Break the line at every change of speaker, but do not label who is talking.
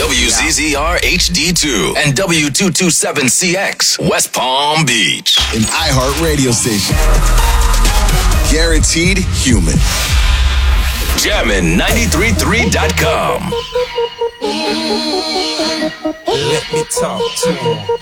WZZR HD2 and W227CX, West Palm Beach.
An iHeart radio station. Guaranteed human.
Jammin'933.com.
Let me talk to him.